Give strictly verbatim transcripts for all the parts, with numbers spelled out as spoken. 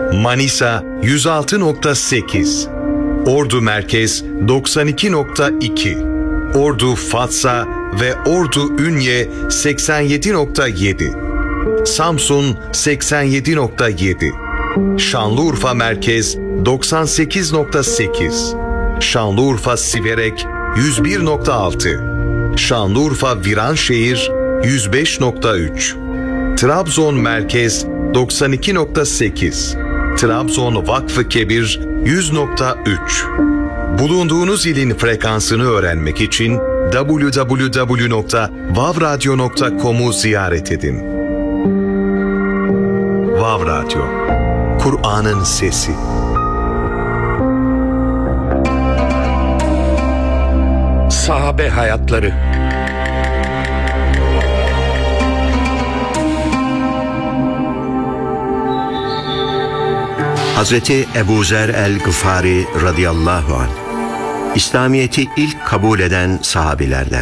Manisa yüz altı nokta sekiz, Ordu Merkez doksan iki nokta iki, Ordu Fatsa ve Ordu Ünye seksen yedi nokta yedi, Samsun seksen yedi nokta yedi, Şanlıurfa Merkez doksan sekiz nokta sekiz, Şanlıurfa Siverek yüz bir nokta altı, Şanlıurfa Viranşehir yüz beş nokta üç, Trabzon Merkez doksan iki nokta sekiz, Trabzon Vakfı-Kebir yüz nokta üç. Bulunduğunuz ilin frekansını öğrenmek için double-u double-u double-u nokta vav radyo nokta com'u ziyaret edin. Vav Radyo, Kur'an'ın sesi. Sahabe hayatları. Hazreti Ebu Zer el-Gıfari radıyallahu anh, İslamiyet'i ilk kabul eden sahabilerden.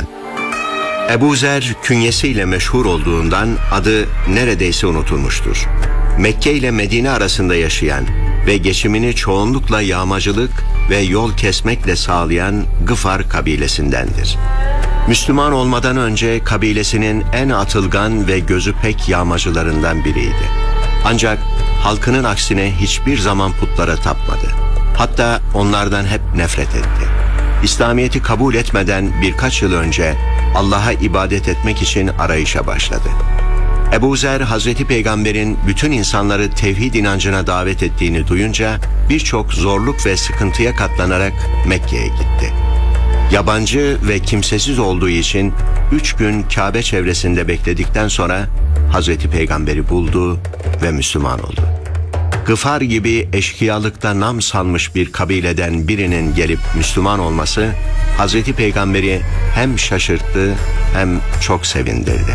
Ebu Zer künyesiyle meşhur olduğundan adı neredeyse unutulmuştur. Mekke ile Medine arasında yaşayan ve geçimini çoğunlukla yağmacılık ve yol kesmekle sağlayan Gıfar kabilesindendir. Müslüman olmadan önce kabilesinin en atılgan ve gözü pek yağmacılarından biriydi. Ancak halkının aksine hiçbir zaman putlara tapmadı. Hatta onlardan hep nefret etti. İslamiyet'i kabul etmeden birkaç yıl önce Allah'a ibadet etmek için arayışa başladı. Ebu Zer, Hazreti Peygamber'in bütün insanları tevhid inancına davet ettiğini duyunca birçok zorluk ve sıkıntıya katlanarak Mekke'ye gitti. Yabancı ve kimsesiz olduğu için üç gün Kabe çevresinde bekledikten sonra Hazreti Peygamber'i buldu ve Müslüman oldu. Gıfar gibi eşkıyalıkta nam salmış bir kabileden birinin gelip Müslüman olması Hazreti Peygamber'i hem şaşırttı hem çok sevindirdi.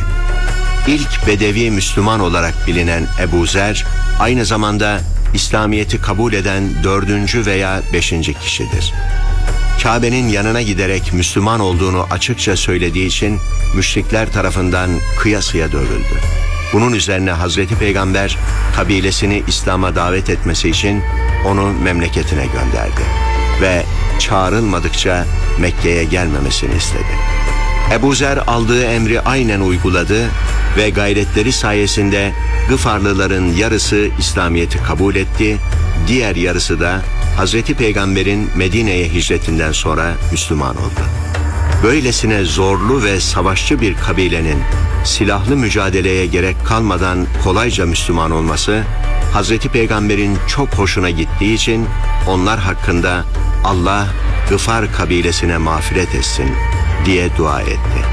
İlk Bedevi Müslüman olarak bilinen Ebu Zer, aynı zamanda İslamiyet'i kabul eden dördüncü veya beşinci kişidir. Kabe'nin yanına giderek Müslüman olduğunu açıkça söylediği için müşrikler tarafından kıyasıya dövüldü. Bunun üzerine Hazreti Peygamber kabilesini İslam'a davet etmesi için onu memleketine gönderdi ve çağrılmadıkça Mekke'ye gelmemesini istedi. Ebu Zer aldığı emri aynen uyguladı ve gayretleri sayesinde Gıfarlıların yarısı İslamiyet'i kabul etti, diğer yarısı da Hazreti Peygamber'in Medine'ye hicretinden sonra Müslüman oldu. Böylesine zorlu ve savaşçı bir kabilenin silahlı mücadeleye gerek kalmadan kolayca Müslüman olması, Hazreti Peygamber'in çok hoşuna gittiği için onlar hakkında Allah Gıfar kabilesine mağfiret etsin diye dua etti.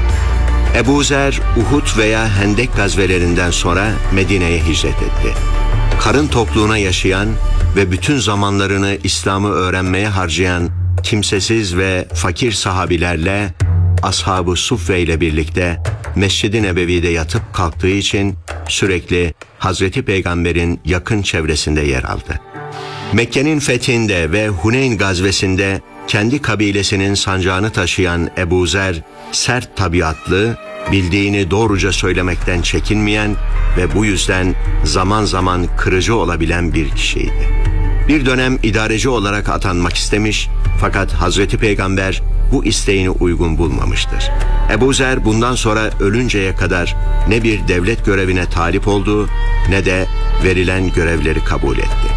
Ebu Zer, Uhud veya Hendek gazvelerinden sonra Medine'ye hicret etti. Karın tokluğuna yaşayan ve bütün zamanlarını İslam'ı öğrenmeye harcayan kimsesiz ve fakir sahabilerle Ashab-ı Suffe ile birlikte Mescid-i Nebevi'de yatıp kalktığı için sürekli Hazreti Peygamber'in yakın çevresinde yer aldı. Mekke'nin fethinde ve Huneyn gazvesinde kendi kabilesinin sancağını taşıyan Ebu Zer, sert tabiatlı, bildiğini doğruca söylemekten çekinmeyen ve bu yüzden zaman zaman kırıcı olabilen bir kişiydi. Bir dönem idareci olarak atanmak istemiş fakat Hazreti Peygamber bu isteğini uygun bulmamıştır. Ebu Zer bundan sonra ölünceye kadar ne bir devlet görevine talip oldu ne de verilen görevleri kabul etti.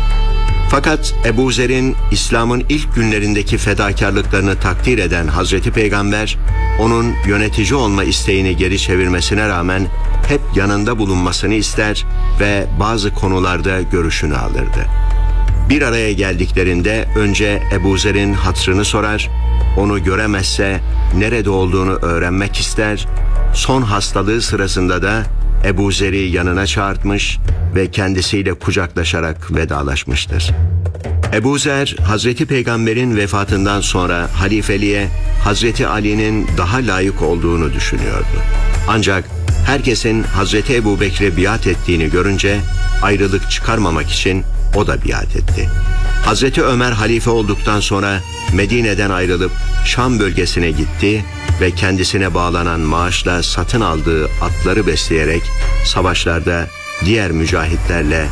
Fakat Ebu Zer'in İslam'ın ilk günlerindeki fedakarlıklarını takdir eden Hazreti Peygamber, onun yönetici olma isteğini geri çevirmesine rağmen hep yanında bulunmasını ister ve bazı konularda görüşünü alırdı. Bir araya geldiklerinde önce Ebu Zer'in hatırını sorar, onu göremezse nerede olduğunu öğrenmek ister, son hastalığı sırasında da Ebu Zer'i yanına çağırtmış ve kendisiyle kucaklaşarak vedalaşmıştır. Ebu Zer, Hazreti Peygamber'in vefatından sonra halifeliğe Hazreti Ali'nin daha layık olduğunu düşünüyordu. Ancak herkesin Hazreti Ebu Bekir'e biat ettiğini görünce ayrılık çıkarmamak için o da biat etti. Hazreti Ömer halife olduktan sonra Medine'den ayrılıp Şam bölgesine gitti ve kendisine bağlanan maaşla satın aldığı atları besleyerek savaşlarda diğer mücahitlerle